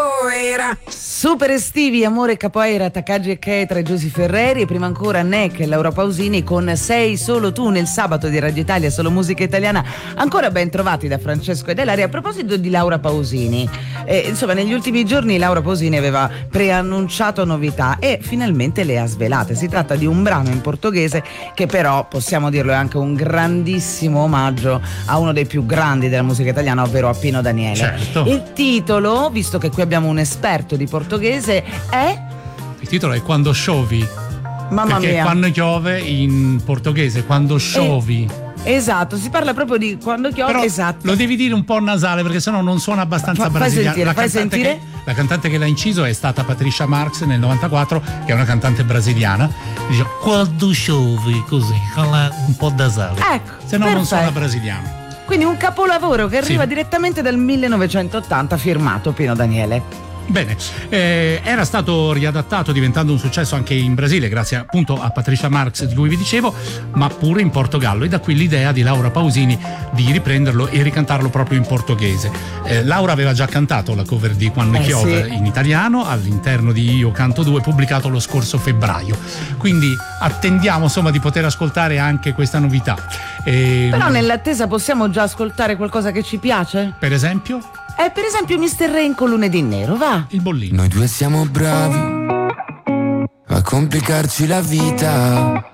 capoeira. Super estivi, Amore Capoeira, Takagi e Kei tra Giusy Ferreri e prima ancora Neck e Laura Pausini con Sei solo tu nel sabato di Radio Italia, solo musica italiana. Ancora ben trovati da Francesco ed Ilaria. A proposito di Laura Pausini, insomma negli ultimi giorni Laura Pausini aveva preannunciato novità e finalmente le ha svelate. Si tratta di un brano in portoghese che però, possiamo dirlo, è anche un grandissimo omaggio a uno dei più grandi della musica italiana, ovvero a Pino Daniele. Certo. Il titolo, visto che qui abbiamo un esperto di portoghese, è... Il titolo è Quando Chovi. Mamma perché mia. quando piove in portoghese, quando chovi. Esatto, si parla proprio di quando piove. Però esatto. lo devi dire un po' nasale perché sennò non suona abbastanza Fai brasiliano. sentire, fai sentire. La cantante che l'ha inciso è stata Patricia Marx nel 94, che è una cantante brasiliana. Dice quando chove, così, un po' nasale. Ecco, sennò non suona perfetto. brasiliano. Quindi un capolavoro che arriva Sì. direttamente dal 1980, firmato Pino Daniele. Bene, era stato riadattato diventando un successo anche in Brasile grazie appunto a Patricia Marx di cui vi dicevo, ma pure in Portogallo, e da qui l'idea di Laura Pausini di riprenderlo e ricantarlo proprio in portoghese. Laura aveva già cantato la cover di Quando piove sì. in italiano all'interno di Io Canto 2, pubblicato lo scorso febbraio, quindi attendiamo insomma di poter ascoltare anche questa novità. Però nell'attesa possiamo già ascoltare qualcosa che ci piace? Per esempio? Per esempio Mr. Rain con Lunedì Nero, va? Il bollino. Noi due siamo bravi a complicarci la vita.